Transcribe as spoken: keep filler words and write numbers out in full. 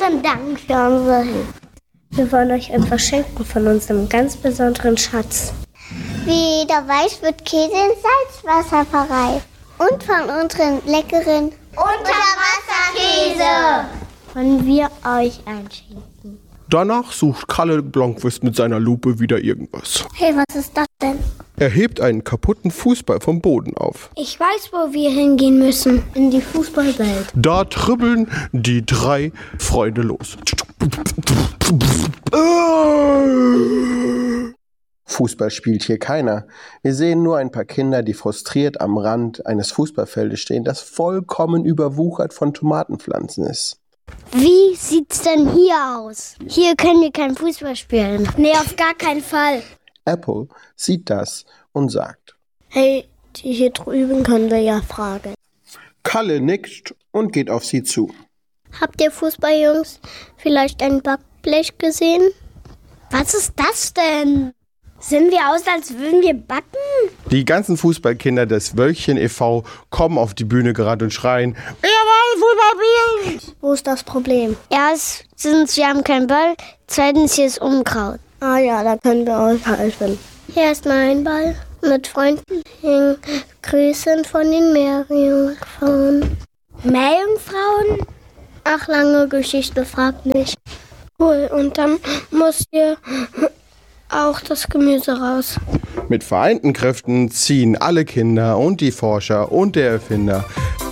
unseren Dank für unsere Hilfe. Wir wollen euch etwas schenken von unserem ganz besonderen Schatz. Wie jeder weiß, wird Käse in Salzwasser verreift. Und von unseren leckeren Unterwasserkäse wollen wir euch einschenken. Danach sucht Kalle Blomqvist mit seiner Lupe wieder irgendwas. Hey, was ist das denn? Er hebt einen kaputten Fußball vom Boden auf. Ich weiß, wo wir hingehen müssen. In die Fußballwelt. Da tribbeln die drei Freunde los. Fußball spielt hier keiner. Wir sehen nur ein paar Kinder, die frustriert am Rand eines Fußballfeldes stehen, das vollkommen überwuchert von Tomatenpflanzen ist. Wie sieht's denn hier aus? Hier können wir kein Fußball spielen. Nee, auf gar keinen Fall. Apple sieht das und sagt: Hey, die hier drüben können wir ja fragen. Kalle nickt und geht auf sie zu. Habt ihr Fußballjungs vielleicht ein Backblech gesehen? Was ist das denn? Sehen wir aus, als würden wir backen? Die ganzen Fußballkinder des Wölkchen e V kommen auf die Bühne gerannt und schreien: Wir wollen Fußball spielen! Wo ist das Problem? Erstens, wir haben keinen Ball. Zweitens, hier ist Unkraut. Ah ja, da können wir euch helfen. Hier ist mein Ball. Mit freundlichen Grüßen von den Meerjungfrauen. Meerjungfrauen? Ach, lange Geschichte, fragt nicht. Cool, und dann muss hier auch das Gemüse raus. Mit vereinten Kräften ziehen alle Kinder und die Forscher und der Erfinder